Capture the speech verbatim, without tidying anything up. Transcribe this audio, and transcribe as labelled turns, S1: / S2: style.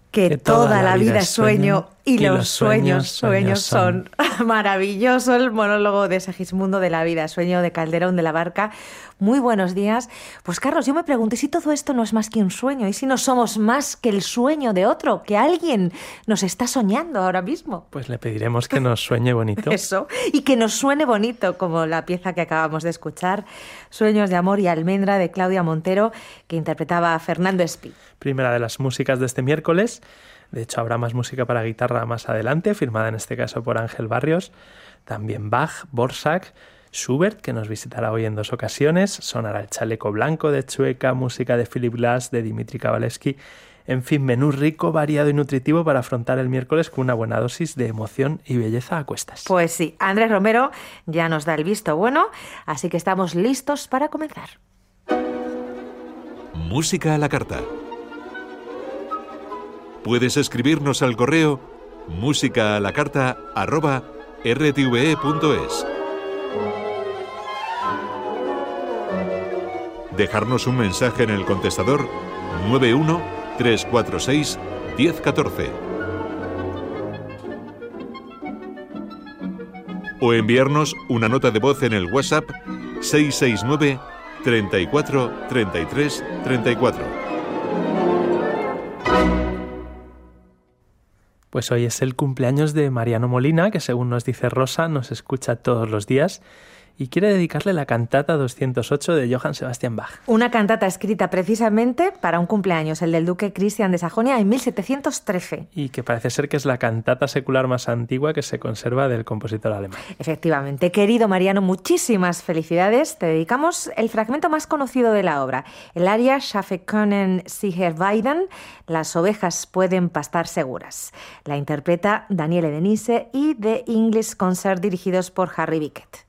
S1: Que, que toda, toda la vida es sueño, sueño y, y los sueños, sueños, sueños son. son. Maravilloso el monólogo de Segismundo de la vida, sueño de Calderón de la Barca. Muy buenos días. Pues Carlos, yo me pregunto, ¿y si todo esto no es más que un sueño? ¿Y si no somos más que el sueño de otro? Que alguien nos está soñando ahora mismo.
S2: Pues le pediremos que nos sueñe bonito.
S1: Eso, y que nos suene bonito, como la pieza que acabamos de escuchar, Sueños de amor y almendra, de Claudia Montero, que interpretaba a Fernando Espí.
S2: Primera de las músicas de este miércoles. De hecho, habrá más música para guitarra más adelante, firmada en este caso por Ángel Barrios. También Bach, Borsak, Schubert, que nos visitará hoy en dos ocasiones. Sonará El chaleco blanco de Chueca, música de Philip Glass, de Dimitri Kavalevsky. En fin, menú rico, variado y nutritivo para afrontar el miércoles con una buena dosis de emoción y belleza a cuestas.
S1: Pues sí, Andrés Romero ya nos da el visto bueno, así que estamos listos para comenzar.
S3: Música a la carta. Puedes escribirnos al correo músicaalacarta arroba r t v e punto es. Dejarnos un mensaje en el contestador nueve uno tres cuatro seis uno cero uno cuatro. O enviarnos una nota de voz en el WhatsApp seis seis nueve treinta y cuatro treinta y tres treinta y cuatro.
S2: Pues hoy es el cumpleaños de Mariano Molina, que según nos dice Rosa, nos escucha todos los días y quiere dedicarle la cantata doscientos ocho de Johann Sebastian Bach.
S1: Una cantata escrita precisamente para un cumpleaños, el del duque Cristian de Sajonia, en mil setecientos trece.
S2: Y que parece ser que es la cantata secular más antigua que se conserva del compositor alemán.
S1: Efectivamente. Querido Mariano, muchísimas felicidades. Te dedicamos el fragmento más conocido de la obra, el aria Schafe können sicher weiden, las ovejas pueden pastar seguras. La interpreta Daniele Denise y The English Concert, dirigidos por Harry Bickett.